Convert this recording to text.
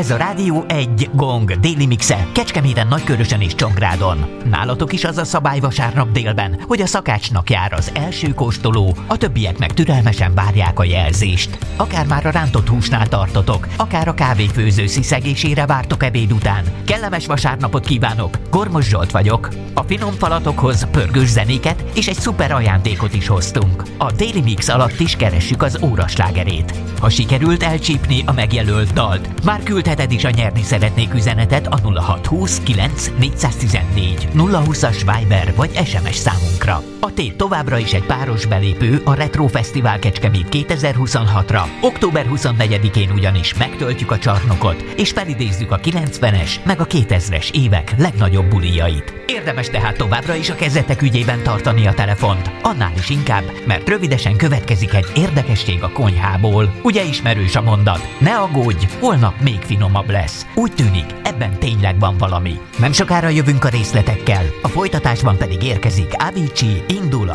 Ez a Rádió 1 Gong déli mixe Kecskeméten, Nagykörösen és Csongrádon. Nálatok is az a szabály vasárnap délben, hogy a szakácsnak jár az első kóstoló, a többiek meg türelmesen várják a jelzést. Akár már a rántott húsnál tartotok, akár a kávéfőző sziszegésére vártok ebéd után. Kellemes vasárnapot kívánok, Gormos Zsolt vagyok. A finom falatokhoz pörgős zenéket és egy szuper ajándékot is hoztunk. A déli mix alatt is keressük az óraslágerét. Ha sikerült elcsípni a megjelölt dalt, már küldheted is a nyerni szeretnék üzenetet a 0620 9 414 020-as Viber vagy SMS számunkra. A tét továbbra is egy páros belépő a Retro Fesztivál Kecskemét 2026-ra. Október 24-én ugyanis megtöltjük a csarnokot, és felidézzük a 90-es meg a 2000-es évek legnagyobb bulijait. Érdemes tehát továbbra is a kezetek ügyében tartani a telefont. Annál is inkább, mert rövidesen következik egy érdekesség a konyhából. Ugye ismerős a mondat? Ne aggódj, holnap még finomabb lesz. Úgy tűnik, ebben tényleg van valami. Nem sokára jövünk a részletekkel, a folytatásban pedig érkezik Avicii, indul